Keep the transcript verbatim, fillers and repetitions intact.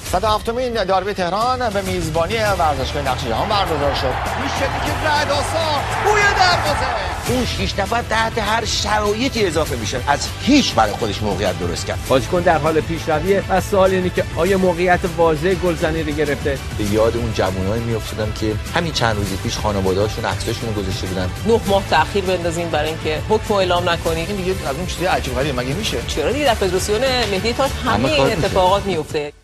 صد و هفتمین داربی تهران به میزبانی ورزشگاه نقش جهان برگزار شد. میشه که رد آسان بوی دروازه. اون شش نفر تحت هر شرایطی اضافه میشن، از هیچ برای خودش موقعیت درست کرد. بازیکن در حال پیشرویه و سوال اینه که آیا موقعیت واضح گلزنی رو گرفته؟ به یاد اون جوانایی میافتادم که همین چند روز پیش خانواده‌هاشون عکساشون رو گذاشته بودن. نه ماه تأخیر بندازین برای اینکه حکم اعلام نکنید. این دیگه از اون چیزای عجیب غریبه مگه میشه؟ چرا دیگه در فدراسیون مهدی تاج همه این اتفاقات میفته.